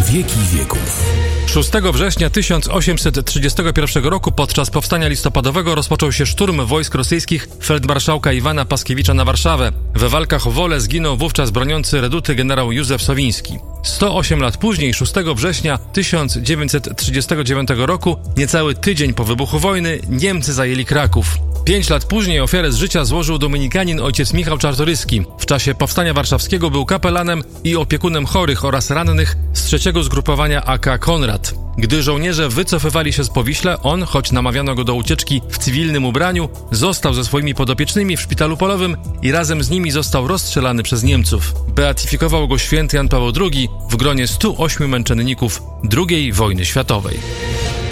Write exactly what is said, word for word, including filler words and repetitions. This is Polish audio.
wieki wieków. szóstego września tysiąc osiemset trzydziestego pierwszego roku podczas powstania listopadowego rozpoczął się szturm wojsk rosyjskich feldmarszałka Iwana Paskiewicza na Warszawę. We walkach o wolę zginął wówczas broniący reduty generał Józef Sowiński. sto osiem lat później, szóstego września tysiąc dziewięćset trzydziestego dziewiątego roku, niecały tydzień po wybuchu wojny, Niemcy zajęli Kraków. Pięć lat później ofiarę z życia złożył dominikanin ojciec Michał Czartoryski. W czasie powstania warszawskiego był kapelanem i opiekunem chorych oraz rannych z trzeciego zgrupowania A K Konrad. Gdy żołnierze wycofywali się z Powiśle, on, choć namawiano go do ucieczki w cywilnym ubraniu, został ze swoimi podopiecznymi w szpitalu polowym i razem z nimi został rozstrzelany przez Niemców. Beatyfikował go święty Jan Paweł drugi w gronie stu ośmiu męczenników drugiej wojny światowej.